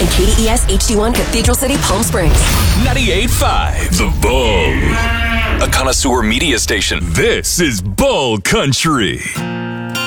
and KDES HD1 Cathedral City, Palm Springs. 98.5 The Bull. A connoisseur media station. This is Bull Country.